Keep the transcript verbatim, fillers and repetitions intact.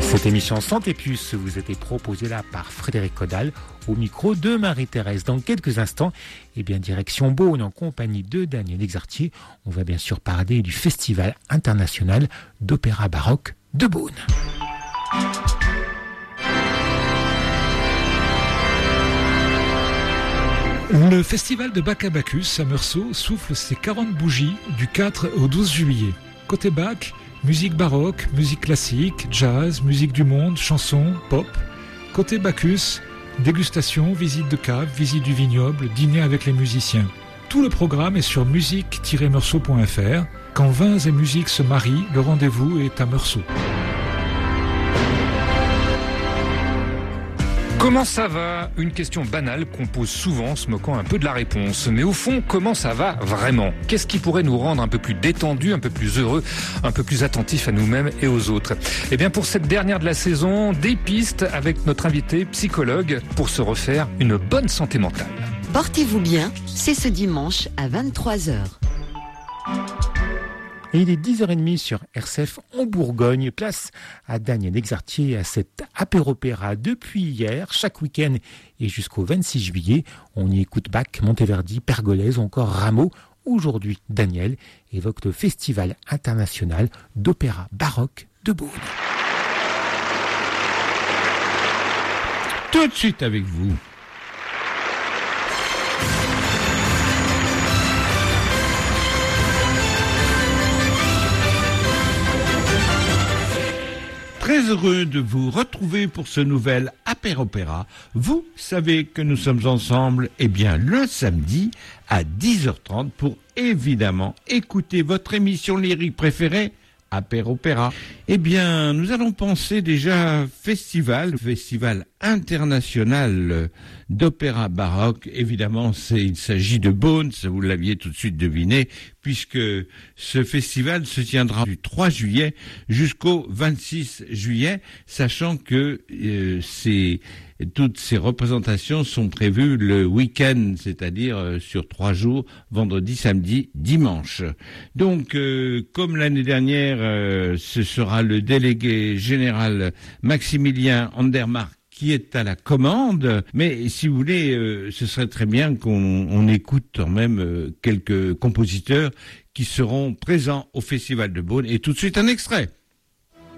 Cette émission Santé Plus vous était proposée là par Frédéric Caudal au micro de Marie-Thérèse. Dans quelques instants, eh bien, direction Beaune en compagnie de Daniel Exartier. On va bien sûr parler du Festival international d'opéra baroque de Beaune. Le festival de Bach à Bacchus à Meursault souffle ses quarante bougies du quatre au douze juillet. Côté Bach, musique baroque, musique classique, jazz, musique du monde, chansons, pop. Côté Bacchus, dégustation, visite de cave, visite du vignoble, dîner avec les musiciens. Tout le programme est sur musique tiret meursault point f r. Quand vins et musique se marient, le rendez-vous est à Meursault. Comment ça va ? Une question banale qu'on pose souvent, se moquant un peu de la réponse. Mais au fond, comment ça va vraiment ? Qu'est-ce qui pourrait nous rendre un peu plus détendus, un peu plus heureux, un peu plus attentifs à nous-mêmes et aux autres ? Eh bien, pour cette dernière de la saison, des pistes avec notre invité psychologue pour se refaire une bonne santé mentale. Portez-vous bien, c'est ce dimanche à vingt-trois heures. Et il est dix heures trente sur R C F en Bourgogne. Place à Daniel Exartier à cet apéropéra depuis hier, chaque week-end et jusqu'au vingt-six juillet. On y écoute Bach, Monteverdi, Pergolèse ou encore Rameau. Aujourd'hui, Daniel évoque le Festival international d'opéra baroque de Beaune. Tout de suite avec vous. Très heureux de vous retrouver pour ce nouvel apéropéra. Vous savez que nous sommes ensemble, eh bien, le samedi à dix heures trente pour évidemment écouter votre émission lyrique préférée, Apéropéra. Eh bien, nous allons penser déjà festival, festival international d'opéra baroque. Évidemment, c'est, il s'agit de Beaune, ça vous l'aviez tout de suite deviné, puisque ce festival se tiendra du trois juillet jusqu'au vingt-six juillet, sachant que euh, c'est toutes ces représentations sont prévues le week-end, c'est-à-dire euh, sur trois jours, vendredi, samedi, dimanche. Donc, euh, comme l'année dernière, euh, ce sera le délégué général Maximilien Andermark qui est à la commande, mais si vous voulez, euh, ce serait très bien qu'on on écoute quand même euh, quelques compositeurs qui seront présents au Festival de Beaune. Et tout de suite un extrait.